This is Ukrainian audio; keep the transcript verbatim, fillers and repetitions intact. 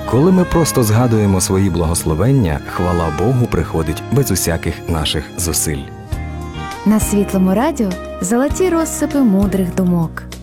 Коли ми просто згадуємо свої благословення, хвала Богу приходить без усяких наших зусиль. На Світлому радіо золоті розсипи мудрих думок.